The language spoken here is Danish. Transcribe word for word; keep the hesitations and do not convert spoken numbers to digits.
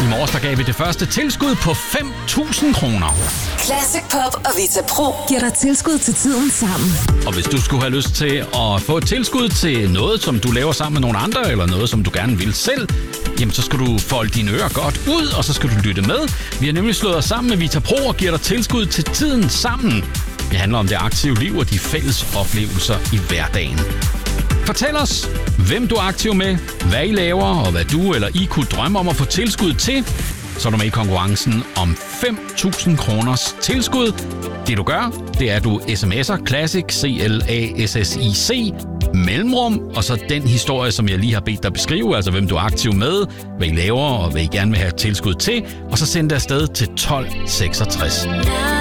I morges der gav vi det første tilskud på fem tusind kroner. Classic Pop og Vita Pro giver dig tilskud til tiden sammen. Og hvis du skulle have lyst til at få et tilskud til noget, som du laver sammen med nogle andre, eller noget, som du gerne vil selv, jamen så skal du folde dine ører godt ud, og så skal du lytte med. Vi har nemlig slået os sammen med Vita Pro og giver dig tilskud til tiden sammen. Det handler om det aktive liv og de fælles oplevelser i hverdagen. Fortæl os, hvem du er aktiv med, hvad I laver, og hvad du eller I kunne drømme om at få tilskud til. Så er du med i konkurrencen om fem tusind kroners tilskud. Det du gør, det er, at du sms'er Classic, C L A S S I C, mellemrum, og så den historie, som jeg lige har bedt dig beskrive, altså hvem du er aktiv med, hvad I laver, og hvad I gerne vil have tilskud til, og så send det afsted til tolv seksogtres.